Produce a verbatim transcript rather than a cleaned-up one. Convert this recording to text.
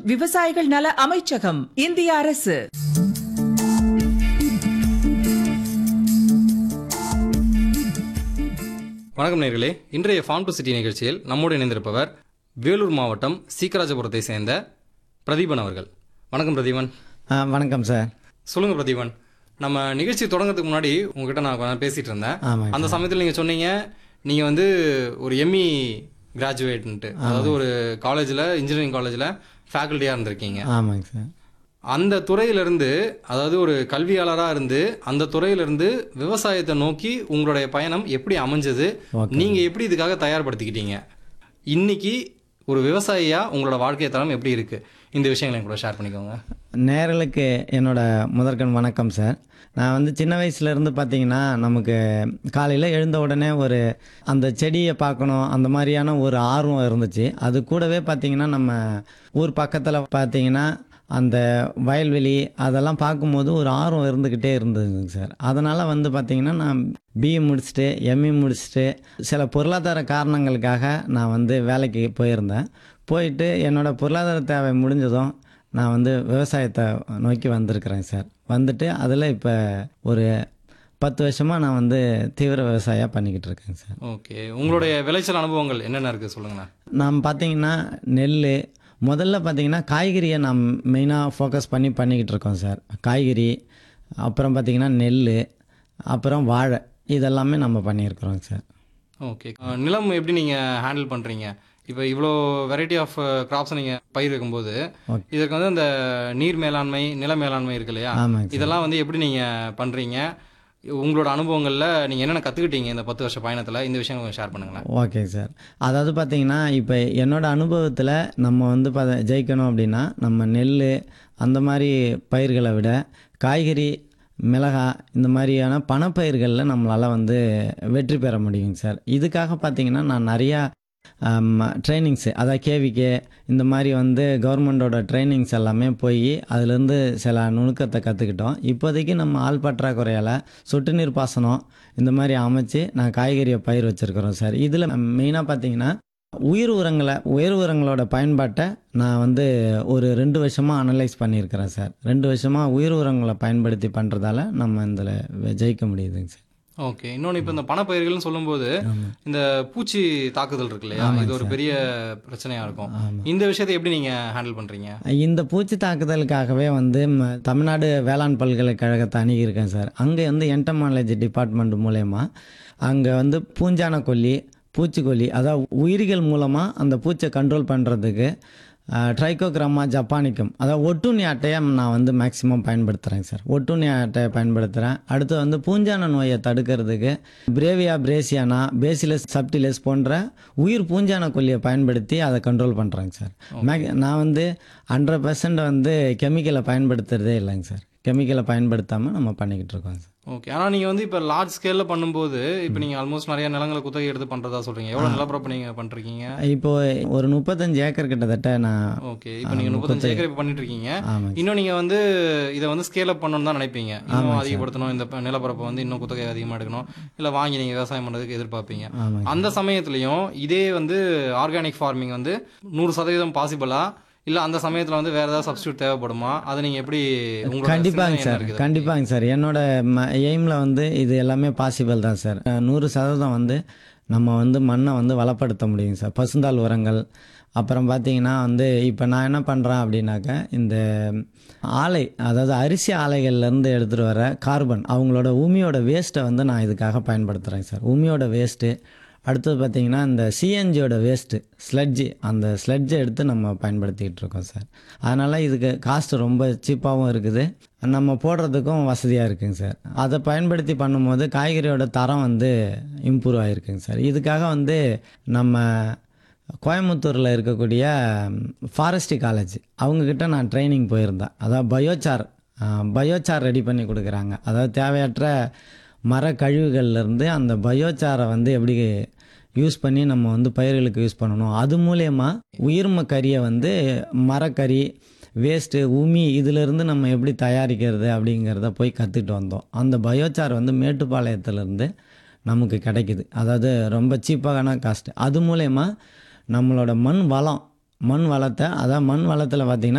விவசாயிகள் நல அமைச்சகம், இந்திய அரசு. வணக்கம் நேயர்களே, இன்றைய ஃபார்ம் டு சிட்டி நிகழ்ச்சியில் நம்மோடு இணைந்திருப்பவர் வேலூர் மாவட்டம் சீக்கராஜபுரத்தை சேர்ந்த பிரதீபன் அவர்கள். வணக்கம் பிரதீபன். வணக்கம் சார். சொல்லுங்க பிரதீபன், நம்ம நிகழ்ச்சி தொடங்கிறதுக்கு முன்னாடி உங்ககிட்ட நான் கொஞ்சம் பேசிட்டு இருந்தேன். அந்த சமயத்தில் நீங்கள் சொன்னீங்க நீங்கள் வந்து ஒரு எம்இ கிராஜுவேட்ன்ட்டு, அதாவது ஒரு காலேஜில் இன்ஜினியரிங் காலேஜில் ஃபேக்கல்ட்டியாக இருந்திருக்கீங்க. ஆமாங்க சார். அந்த துறையிலிருந்து, அதாவது ஒரு கல்வியாளராக இருந்து அந்த துறையிலிருந்து விவசாயத்தை நோக்கி உங்களுடைய பயணம் எப்படி அமைஞ்சது, நீங்கள் எப்படி இதுக்காக தயார்படுத்திக்கிட்டீங்க, இன்னைக்கு ஒரு விவசாயியா உங்களோட வாழ்க்கை தரம் எப்படி இருக்கு, இந்த விஷயங்களை கூட ஷேர் பண்ணிக்கோங்க. நேயர்களுக்கு என்னோட முதற்கண் வணக்கம் சார். நான் வந்து சின்ன வயசுலேருந்து பார்த்தீங்கன்னா நமக்கு காலையில் எழுந்த உடனே ஒரு அந்த செடியை பார்க்கணும், அந்த மாதிரியான ஒரு ஆர்வம் இருந்துச்சு. அது கூடவே பார்த்தீங்கன்னா நம்ம ஊர் பக்கத்தில் பார்த்தீங்கன்னா அந்த வயல்வெளி அதெல்லாம் பார்க்கும்போது ஒரு ஆர்வம் இருந்துக்கிட்டே இருந்ததுங்க சார். அதனால் வந்து பார்த்திங்கன்னா நான் பிஇ முடிச்சுட்டு எம்இ முடிச்சுட்டு சில பொருளாதார காரணங்களுக்காக நான் வந்து வேலைக்கு போயிருந்தேன். போயிட்டு என்னோடய பொருளாதார தேவை முடிஞ்சதும் நான் வந்து விவசாயத்தை நோக்கி வந்திருக்கிறேன் சார். வந்துட்டு அதில் இப்போ ஒரு பத்து வருஷமாக நான் வந்து தீவிர விவசாயம் பண்ணிக்கிட்டு இருக்கேன் சார். ஓகே, உங்களுடைய விளைச்சல் அனுபவங்கள் என்னென்ன இருக்குது சொல்லுங்கண்ணா. நாம் பார்த்திங்கன்னா நெல், முதல்ல பார்த்திங்கன்னா காய்கறியை நாம் மெயினாக ஃபோக்கஸ் பண்ணி பண்ணிக்கிட்டு இருக்கோம் சார். காய்கறி, அப்புறம் பார்த்திங்கன்னா நெல், அப்புறம் வாழை, இதெல்லாமே நம்ம பண்ணியிருக்கிறோம் சார். ஓகே, நிலம் எப்படி நீங்கள் ஹேண்டில் பண்ணுறீங்க? இப்போ இவ்வளோ வெரைட்டி ஆஃப் கிராப்ஸை நீங்கள் பயிர் வைக்கும்போது இதற்கு வந்து அந்த நீர் மேலாண்மை, நில மேலாண்மை இருக்கு இல்லையா, இதெல்லாம் வந்து எப்படி நீங்கள் பண்ணுறீங்க? உங்களோட அனுபவங்களில் நீங்கள் என்னென்ன கற்றுக்கிட்டீங்க இந்த பத்து வருஷ பயணத்தில், இந்த விஷயம் கொஞ்சம் ஷேர் பண்ணுங்களேன். Okay sir. அதாவது பார்த்தீங்கன்னா இப்போ என்னோடய அனுபவத்தில் நம்ம வந்து ப ஜெயிக்கணும் அப்படின்னா நம்ம நெல் அந்த மாதிரி பயிர்களை விட காய்கறி, மிளகாய் இந்த மாதிரியான பணப்பயிர்களில் நம்மளால் வந்து வெற்றி பெற முடியுங்க சார். இதுக்காக பார்த்தீங்கன்னா நான் நிறையா ட்ரைனிங்ஸு, அதாவது கேவிகே இந்த மாதிரி வந்து கவர்மெண்டோட ட்ரைனிங்ஸ் எல்லாமே போய் அதுலேருந்து சில நுணுக்கத்தை கற்றுக்கிட்டோம். இப்போதைக்கு நம்ம ஆள் பற்றாக்குறையால் சொட்டு நீர் பாசனம் இந்த மாதிரி அமைச்சு நான் காய்கறியை பயிர் வச்சுருக்கிறோம் சார். இதில் மெயினாக பார்த்தீங்கன்னா உயிர் உரங்களை உயிர் உரங்களோட பயன்பாட்டை நான் வந்து ஒரு ரெண்டு வருஷமாக அனலைஸ் பண்ணியிருக்கிறேன் சார். ரெண்டு வருஷமாக உயிர் உரங்களை பயன்படுத்தி பண்ணுறதால நம்ம இதில் ஜெயிக்க முடியுதுங்க சார். ஓகே, இன்னொன்று இப்போ இந்த பணப்பயிர்கள்னு சொல்லும்போது இந்த பூச்சி தாக்குதல் இருக்கு இல்லையா, இது ஒரு பெரிய பிரச்சனையாக இருக்கும். இந்த விஷயத்தை எப்படி நீங்கள் ஹேண்டில் பண்ணுறீங்க? இந்த பூச்சி தாக்குதலுக்காகவே வந்து தமிழ்நாடு வேளாண் பல்கலைக்கழகத்தை அணுகியிருக்கேன் சார். அங்கே வந்து என்டமாலஜி டிபார்ட்மெண்ட் மூலயமா அங்கே வந்து பூஞ்சான கொல்லி, பூச்சிக்கொல்லி, அதாவது உயிரிகள் மூலமாக அந்த பூச்சை கண்ட்ரோல் பண்ணுறதுக்கு ட்ரைகோகிராமா ஜப்பானிக்கம், அதாவது ஒட்டுண்ணி அட்டையை நான் வந்து மேக்ஸிமம் பயன்படுத்துகிறேன் சார். ஒட்டுண்ணி அட்டையை பயன்படுத்துகிறேன். அடுத்து வந்து பூஞ்சான நோயை தடுக்கிறதுக்கு பிரேவியா பிரேசியானா, பேசிலஸ் சப்டிலஸ் போன்ற உயிர் பூஞ்சான கொல்லியை பயன்படுத்தி அதை கண்ட்ரோல் பண்ணுறேங்க சார். மேக் நான் வந்து ஹண்ட்ரட் பர்சன்ட் வந்து கெமிக்கலை பயன்படுத்துகிறதே இல்லைங்க சார். கெமிக்கலை பயன்படுத்தாமல் நம்ம பண்ணிக்கிட்டு இருக்கோம் சார். ஓகே, ஆனால் நீங்கள் வந்து இப்போ லார்ஜ் ஸ்கேலில் பண்ணும்போது இப்போ நீங்கள் ஆல்மோஸ்ட் நிறைய நிலங்களை குத்தகை எடுத்து பண்ணுறதா சொல்கிறீங்க. எவ்வளோ நிலப்பரப்பு நீங்கள் பண்ணிருக்கீங்க? இப்போ ஒரு முப்பத்தஞ்சு ஏக்கர் கிட்டத்தட்ட நான். ஓகே, இப்போ நீங்கள் முப்பத்தஞ்சு ஏக்கர் இப்போ பண்ணிட்டு இருக்கீங்க. இன்னும் நீங்கள் வந்து இதை வந்து ஸ்கேல் அப் பண்ணணும்னு தான் நினைப்பீங்க, இன்னும் அதிகப்படுத்தணும், இந்த நிலப்பரப்பை வந்து இன்னும் குத்தகை அதிகமாக எடுக்கணும், இல்லை வாங்கி நீங்கள் விவசாயம் பண்ணுறதுக்கு எதிர்பார்ப்பீங்க. அந்த சமயத்துலையும் இதே வந்து ஆர்கானிக் ஃபார்மிங் வந்து நூறு சதவீதம் பாசிபிளா, இல்லை அந்த சமயத்தில் வந்து வேறு ஏதாவது சப்ஸ்டியூட் தேவைப்படுமா? அதை நீங்கள் எப்படி? கண்டிப்பாங்க சார், கண்டிப்பாங்க சார். என்னோட எய்மில் வந்து இது எல்லாமே பாசிபிள் தான் சார். நூறு சதவீதம் வந்து நம்ம வந்து மண்ணை வந்து வளப்படுத்த முடியும் சார். பசுந்தாள் உரங்கள், அப்புறம் பார்த்தீங்கன்னா வந்து இப்போ நான் என்ன பண்ணுறேன் அப்படின்னாக்க இந்த ஆலை, அதாவது அரிசி ஆலைகள்லேருந்து எடுத்துகிட்டு வர கார்பன், அவங்களோட உமியோட வேஸ்ட்டை வந்து நான் இதுக்காக பயன்படுத்துகிறேன் சார். உமியோட வேஸ்ட்டு, அடுத்தது பார்த்திங்கன்னா இந்த சிஎன்ஜியோட வேஸ்ட்டு ஸ்லட்ஜி, அந்த ஸ்லட்ஜை எடுத்து நம்ம பயன்படுத்திக்கிட்டு இருக்கோம் சார். அதனால் இதுக்கு காஸ்ட்டு ரொம்ப சீப்பாகவும் இருக்குது, நம்ம போடுறதுக்கும் வசதியாக இருக்குங்க சார். அதை பயன்படுத்தி பண்ணும்போது காய்கறியோட தரம் வந்து இம்ப்ரூவ் ஆகிருக்குங்க சார். இதுக்காக வந்து நம்ம கோயம்புத்தூரில் இருக்கக்கூடிய ஃபாரஸ்ட்ரி காலேஜ் அவங்கக்கிட்ட நான் ட்ரைனிங் போயிருந்தேன். அதாவது பயோசார் பயோசார் ரெடி பண்ணி கொடுக்குறாங்க. அதாவது தேவையற்ற மர கழிவுகள்லேருந்து அந்த பயோசாரை வந்து எப்படி யூஸ் பண்ணி நம்ம வந்து பயிர்களுக்கு யூஸ் பண்ணணும், அது மூலயமா உயிர்ம கறியை வந்து மரக்கறி வேஸ்ட்டு, உமி, இதிலேருந்து நம்ம எப்படி தயாரிக்கிறது அப்படிங்கிறத போய் கற்றுக்கிட்டு வந்தோம். அந்த பயோசார் வந்து மேட்டுப்பாளையத்துலேருந்து நமக்கு கிடைக்குது, அதாவது ரொம்ப சீப்பான காஸ்ட்டு. அது மூலயமா நம்மளோட மண் வளம் மண் வளத்தை, அதாவது மண் வளத்தில் பார்த்திங்கன்னா